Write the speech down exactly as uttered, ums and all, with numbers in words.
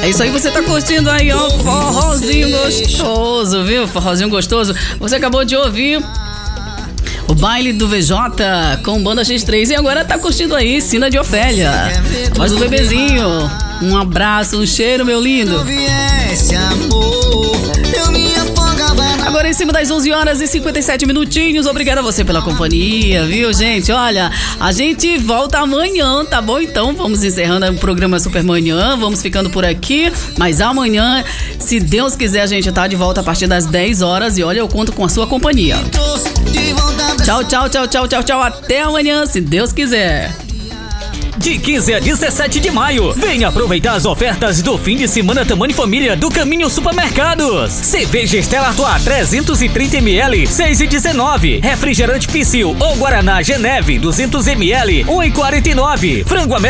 É isso aí, você tá curtindo aí, ó, forrozinho gostoso, viu? Forrozinho gostoso. Você acabou de ouvir o baile do V J com Banda X três e agora tá curtindo aí Sina de Ofélia, a voz do bebezinho. Um abraço, um cheiro, meu lindo. Agora em cima das onze horas e cinquenta e sete minutinhos. Obrigada a você pela companhia, viu, gente? Olha, a gente volta amanhã, tá bom? Então vamos encerrando o programa Supermanhã, vamos ficando por aqui, mas amanhã, se Deus quiser, a gente tá de volta a partir das dez horas e olha, eu conto com a sua companhia. Tchau, tchau, tchau, tchau, tchau, tchau. Até amanhã, se Deus quiser. De quinze a dezessete de maio, venha aproveitar as ofertas do fim de semana Tamanho Família do Caminho Supermercados. Cerveja Stella Artois trezentos e trinta mililitros, seis e dezenove. Refrigerante Psyll ou Guaraná Geneve duzentos mililitros, um e quarenta e nove. Frango